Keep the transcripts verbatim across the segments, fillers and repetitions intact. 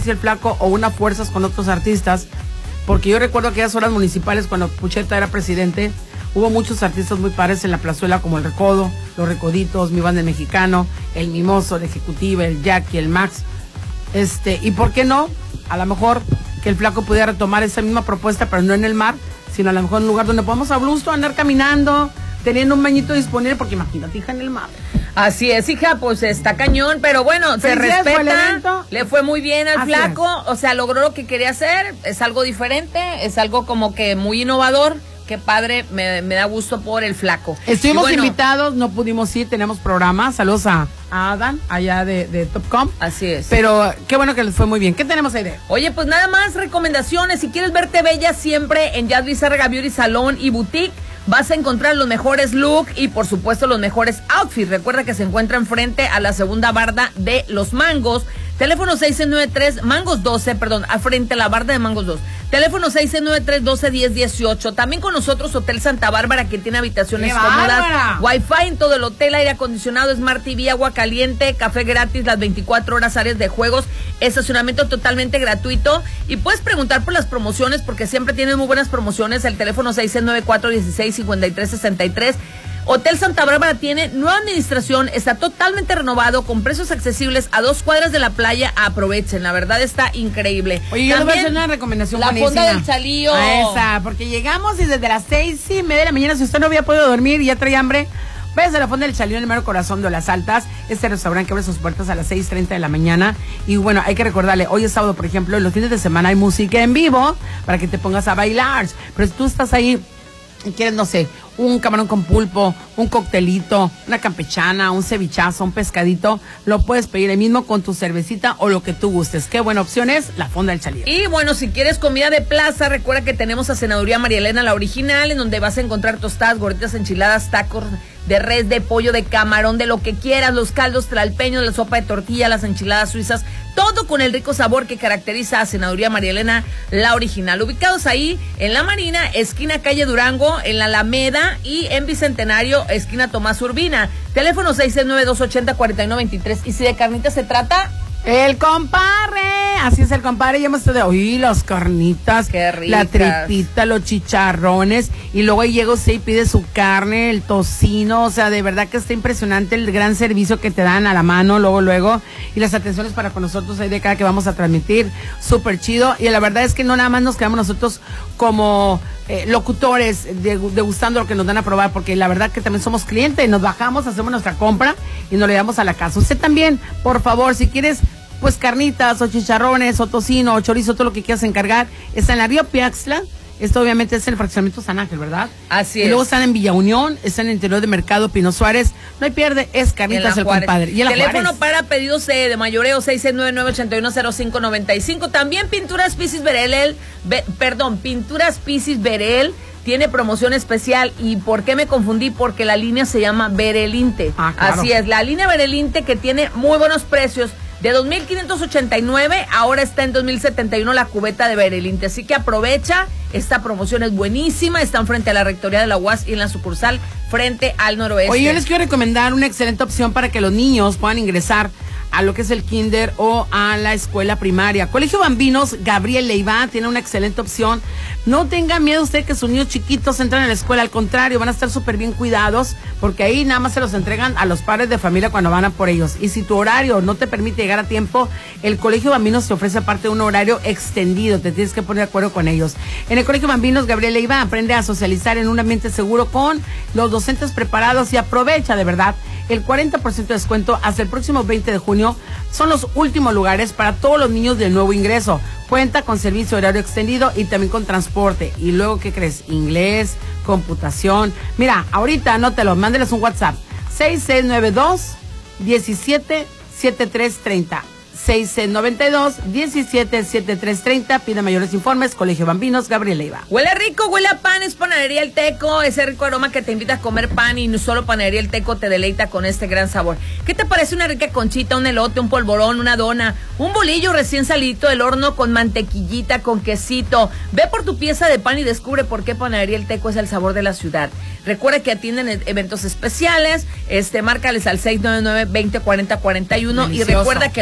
el Flaco o una fuerzas con otros artistas, porque yo recuerdo aquellas horas municipales cuando Pucheta era presidente, hubo muchos artistas muy padres en la plazuela como el Recodo, los Recoditos, mi banda mexicano, el Mimoso, el Ejecutiva, el Jackie, el Max, este, y por qué no, a lo mejor que el Flaco pudiera retomar esa misma propuesta, pero no en el mar, sino a lo mejor en un lugar donde podamos a gusto andar caminando, teniendo un bañito disponible, porque imagínate, hija, en el mar. Así es, hija, pues está cañón, pero bueno, se respeta, le fue muy bien al Así Flaco, es. O sea, logró lo que quería hacer, es algo diferente, es algo como que muy innovador. Qué padre, me, me da gusto por el Flaco. Estuvimos bueno, invitados, no pudimos ir, tenemos programa. Saludos a, a Adán, allá de, de Topcom. Así es. Pero qué bueno que les fue muy bien. ¿Qué tenemos ahí de? Oye, pues nada más recomendaciones. Si quieres verte bella siempre en Jazz Lizárraga Beauty Salón y Boutique, vas a encontrar los mejores looks y por supuesto los mejores outfits. Recuerda que se encuentran frente a la segunda barda de Los Mangos. Teléfono seis seis nueve tres, Mangos doce, perdón, a frente a la barda de Mangos dos. Teléfono seis seis nueve tres, doce diez, dieciocho. También con nosotros Hotel Santa Bárbara, que tiene habitaciones cómodas, Wi-Fi en todo el hotel, aire acondicionado, Smart T V, agua caliente, café gratis las veinticuatro horas, áreas de juegos, estacionamiento totalmente gratuito. Y puedes preguntar por las promociones, porque siempre tienen muy buenas promociones. El teléfono seis seis nueve cuatro, dieciséis, cincuenta y tres, sesenta y tres. Hotel Santa Bárbara tiene nueva administración, está totalmente renovado, con precios accesibles a dos cuadras de la playa. Aprovechen, la verdad está increíble. Oye, yo le voy a hacer una recomendación la buenísima. Fonda del Chalío. A esa, porque llegamos y desde las seis y media de la mañana, si usted no había podido dormir y ya trae hambre, váyase a la Fonda del Chalío en el mero corazón de Las Altas. Este restaurante que abre sus puertas a las seis treinta de la mañana. Y bueno, hay que recordarle, hoy es sábado, por ejemplo, los fines de semana hay música en vivo para que te pongas a bailar. Pero si tú estás ahí y quieres, no sé, un camarón con pulpo, un coctelito, una campechana, un cevichazo, un pescadito, lo puedes pedir ahí mismo con tu cervecita o lo que tú gustes. Qué buena opción es la Fonda del Chalío. Y bueno, si quieres comida de plaza, recuerda que tenemos a Cenaduría María Elena, la original, en donde vas a encontrar tostadas, gorditas, enchiladas, tacos de res, de pollo, de camarón, de lo que quieras, los caldos tlalpeños, la sopa de tortilla, las enchiladas suizas, todo con el rico sabor que caracteriza a Cenaduría María Elena, la original. Ubicados ahí en La Marina, esquina calle Durango, en la Alameda, y en Bicentenario, esquina Tomás Urbina. Teléfono seis seis nueve, dos ochenta, cuarenta y nueve veintitrés. Y si de carnitas se trata, el compadre, así es el compadre, ya hemos estado de, uy, las carnitas, qué ricas, la tripita, los chicharrones, y luego ahí llega usted y pide su carne, el tocino, o sea, de verdad que está impresionante el gran servicio que te dan a la mano, luego, luego, y las atenciones para con nosotros ahí de cada que vamos a transmitir, súper chido, y la verdad es que no nada más nos quedamos nosotros como eh, locutores degustando lo que nos dan a probar, porque la verdad que también somos clientes, nos bajamos, hacemos nuestra compra y nos le damos a la casa. Usted también, por favor, si quieres pues carnitas o chicharrones o tocino o chorizo, todo lo que quieras encargar, está en la Río Piaxtla. Esto obviamente es el fraccionamiento San Ángel, ¿verdad? Así y es. Y luego están en Villa Unión, están en el interior de Mercado Pino Suárez. No hay pierde, es carnitas el compadre. Y el teléfono para pedidos eh, de mayoreo seis seis nueve, nueve ocho uno, cero cinco nueve cinco. También Pinturas Pisis Berel, be, perdón, Pinturas Pisis Berel tiene promoción especial. ¿Y por qué me confundí? Porque la línea se llama Berelinte. Ah, claro. Así es, la línea Berelinte, que tiene muy buenos precios. De dos mil quinientos ochenta y nueve, ahora está en dos mil setenta y uno la cubeta de Berelinte. Así que aprovecha, esta promoción es buenísima. Están frente a la Rectoría de la U A S y en la sucursal frente al noroeste. Oye, yo les quiero recomendar una excelente opción para que los niños puedan ingresar a lo que es el kinder o a la escuela primaria. Colegio Bambinos Gabriel Leiva tiene una excelente opción. No tenga miedo usted que sus niños chiquitos entren a la escuela, al contrario, van a estar súper bien cuidados, porque ahí nada más se los entregan a los padres de familia cuando van a por ellos. Y si tu horario no te permite llegar a tiempo, el Colegio Bambinos te ofrece aparte un horario extendido, te tienes que poner de acuerdo con ellos. En el Colegio Bambinos Gabriel Leiva aprende a socializar en un ambiente seguro con los docentes preparados y aprovecha de verdad el cuarenta por ciento de descuento hasta el próximo veinte de junio. Son los últimos lugares para todos los niños del nuevo ingreso. Cuenta con servicio horario extendido y también con transporte. Y luego, ¿qué crees? Inglés, computación. Mira, ahorita anótalo, mándeles un WhatsApp. seis seis nueve dos, diecisiete, setenta y tres treinta. seis seis nueve dos, diecisiete, setenta y tres treinta. Pide mayores informes. Colegio Bambinos Gabriel Leiva. Huele rico, huele a pan, es Panadería El Teco. Ese rico aroma que te invita a comer pan, y no solo Panadería El Teco te deleita con este gran sabor. ¿Qué te parece una rica conchita, un elote, un polvorón, una dona, un bolillo recién salito del horno con mantequillita, con quesito? Ve por tu pieza de pan y descubre por qué Panadería El Teco es el sabor de la ciudad. Recuerda que atienden eventos especiales. Este, márcales al seis nueve nueve, veinte, cuarenta, cuarenta y uno. Delicioso. Y recuerda que las penas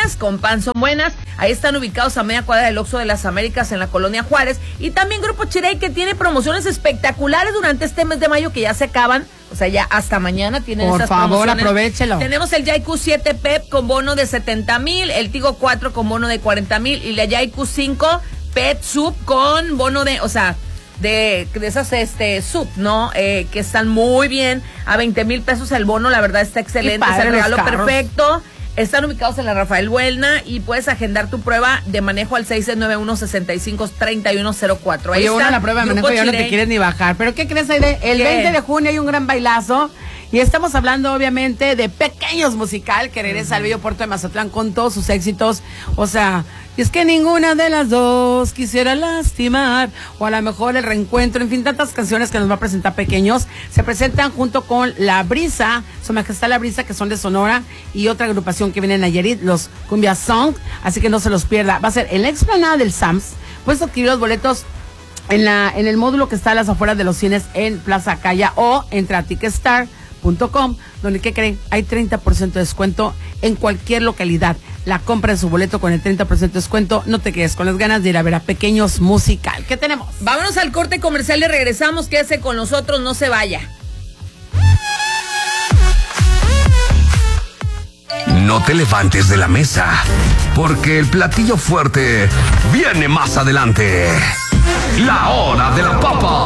buenas, con pan son buenas. Ahí están ubicados a media cuadra del Oxxo de las Américas en la Colonia Juárez. Y también Grupo Chirey, que tiene promociones espectaculares durante este mes de mayo que ya se acaban. O sea, ya hasta mañana tienen Por esas favor, promociones. aprovechelo. Tenemos el Yaiku siete Pep con bono de setenta mil, el Tigo cuatro con bono de cuarenta mil y la Yaiku cinco Pet Sub con bono de, o sea, de, de esas este sub, ¿no? Eh, que están muy bien, a veinte mil pesos el bono, la verdad está excelente, es el regalo perfecto. Están ubicados en la Rafael Buelna y puedes agendar tu prueba de manejo al seis nueve uno, seis cinco, tres uno cero cuatro. Ahí está la prueba de manejo y ya no te quieres ni bajar. ¿Pero qué crees, Aide? El ¿Qué? veinte de junio hay un gran bailazo y estamos hablando obviamente de Pequeños Musical, que regresa uh-huh. al bello puerto de Mazatlán con todos sus éxitos. O sea, y es que ninguna de las dos quisiera lastimar, o a lo mejor el reencuentro, en fin, tantas canciones que nos va a presentar Pequeños. Se presentan junto con La Brisa, Su Majestad La Brisa, que son de Sonora, y otra agrupación que viene en Nayarit, los Cumbia Song, así que no se los pierda. Va a ser en la explanada del Sams. Puedes adquirir los boletos en la en el módulo que está a las afueras de los cines en Plaza Calla o entra a ticketstar punto com, donde, ¿qué creen? Hay treinta por ciento de descuento en cualquier localidad. La compra de su boleto con el treinta por ciento de descuento, no te quedes con las ganas de ir a ver a Pequeños Musical. ¿Qué tenemos? Vámonos al corte comercial y regresamos. Quédese con nosotros, no se vaya. No te levantes de la mesa, porque el platillo fuerte viene más adelante. La Hora de la Papa.